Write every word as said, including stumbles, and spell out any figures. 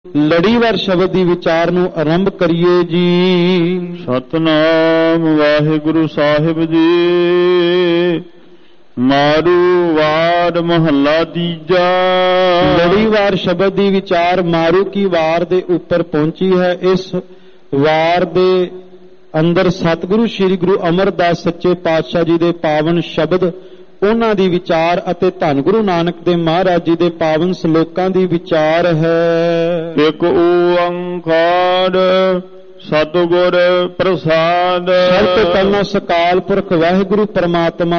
ਲੜੀਵਾਰ ਸ਼ਬਦ ਦੀ ਵਿਚਾਰ ਨੂੰ ਆਰੰਭ ਕਰੀਏ ਜੀ। ਸਤਨਾਮ ਵਾਹਿਗੁਰੂ ਸਾਹਿਬ ਜੀ। ਮਾਰੂ ਵਾਰ ਮਹੱਲਾ ਤੀਜਾ। ਲੜੀਵਾਰ ਸ਼ਬਦ ਦੀ ਵਿਚਾਰ ਮਾਰੂ ਕੀ ਵਾਰ ਦੇ ਉੱਪਰ ਪਹੁੰਚੀ ਹੈ। ਇਸ ਵਾਰ ਦੇ ਅੰਦਰ ਸਤਿਗੁਰੂ ਸ੍ਰੀ ਗੁਰੂ ਅਮਰਦਾਸ ਸੱਚੇ ਪਾਤਸ਼ਾਹ ਜੀ ਦੇ ਪਾਵਨ ਸ਼ਬਦ, ਉਹਨਾਂ ਦੀ ਵਿਚਾਰ ਅਤੇ ਧੰਨ ਗੁਰੂ ਨਾਨਕ ਦੇਵ ਮਹਾਰਾਜ ਜੀ ਦੇ ਪਾਵਨ ਸ਼ਲੋਕਾਂ ਦੀ ਵਿਚਾਰ ਹੈ। ਇੱਕ ਓੰਕਾਰ ਸਤਿਗੁਰ ਪ੍ਰਸਾਦ। ਸਭ ਤੋਂ ਪਹਿਲਾਂ ਸਕਾਲ ਪੁਰਖ ਵਾਹਿਗੁਰੂ ਪਰਮਾਤਮਾ